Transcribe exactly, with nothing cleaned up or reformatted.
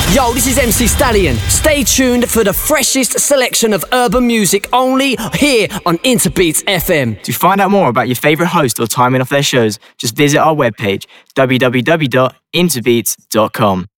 Yo, this is M C Stallion. Stay tuned for the freshest selection of urban music only here on Interbeats F M. To find out more about your favourite host or timing of their shows, just visit our webpage, w w w dot interbeats dot com.